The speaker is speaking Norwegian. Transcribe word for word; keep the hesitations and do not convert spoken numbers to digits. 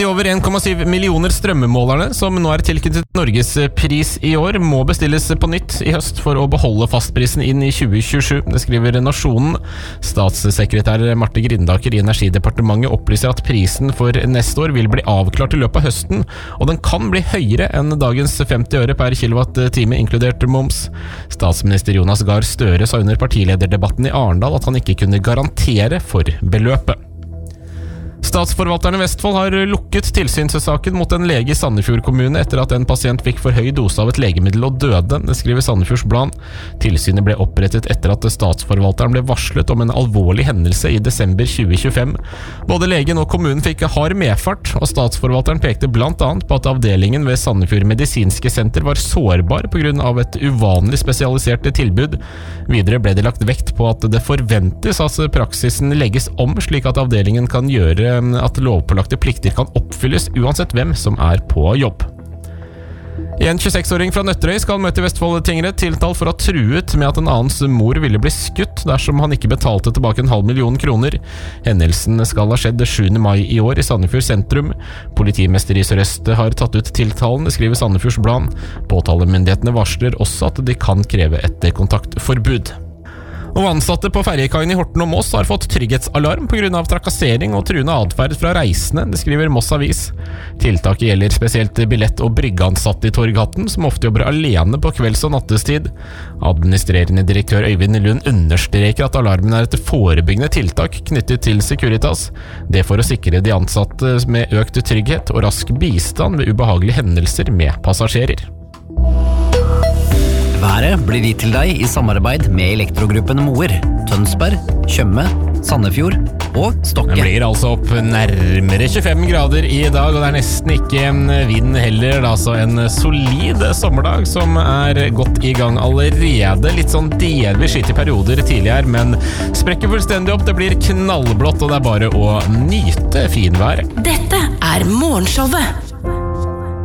De over en komma syv millioner strømmemålerne som nå er tilknyttet Norges pris i år, må bestilles på nytt i høst for å beholde fastprisen inn i tjue tjuesju. Det skriver Nasjonen. Statssekretær Marte Grindaker i Energidepartementet opplyser at prisen for neste år vil bli avklart i løpet av høsten, og den kan bli høyere enn dagens femti øre per kilowatt-time, inkludert moms. Statsminister Jonas Gahr Støre sa under partilederdebatten i Arendal at han ikke kunne garantere for beløpet. Statsforvalteren i Vestfold har lukket tilsynssaken mot en lege i Sandefjord kommune etter at en pasient fikk for høy dose av et legemiddel og døde, det skriver Sandefjords Blad. Tilsynet ble opprettet etter at statsforvalteren ble varslet om en alvorlig hendelse i desember tjue tjuefem. Både legen og kommunen fikk hard medfart, og statsforvalteren pekte blant annet på at avdelingen ved Sandefjord medisinske senter var sårbar på grunn av et uvanlig spesialisert tilbud. Videre ble det lagt vekt på at det forventes at praksisen legges om, slik at avdelingen kan gjøre at lovpålagte plikter kan oppfylles uansett hvem som er på jobb. En tjueseks-åring fra Nøtterøy skal møte Vestfold tingrett tiltalt for å ha truet med at en annens mor ville bli skutt dersom han ikke betalte tilbake en halv million kroner. Hendelsen skal ha skjedd sjuende mai i år i Sandefjord sentrum. Politimester i Sør-Øst har tatt ut tiltalen, det skriver Sandefjords Blad. Påtalemyndighetene varsler også at de kan kreve et kontaktforbud. Og ansatte på ferjekaien i Horten og Moss har fått trygghetsalarm på grunn av trakassering og truende adferd fra reisende, det skriver Moss Avis. Tiltaket gjelder spesielt billett- og bryggeansatte i Torghatten, som ofte jobber alene på kvelds- og nattestid. Administrerende direktør Øyvind Lund understreker at alarmen er et forebyggende tiltak knyttet til Securitas. Det for å sikre de ansatte med økt trygghet og rask bistand ved ubehagelige hendelser med passasjerer. Været blir gitt til deg i samarbeid med Elektrogruppen Moer, Tønsberg, Tjøme, Sandefjord og Stokke. Det blir altså opp nærmere tjuefem grader i dag, og det er nesten ikke vind heller, da, så en solid sommerdag som er godt i gang allerede. Litt sånn delvis skyt i perioder tidlig her, men sprekker fullstendig opp. Det blir knallblått, og det er bare å nyte finvær. Dette er Morgenshowet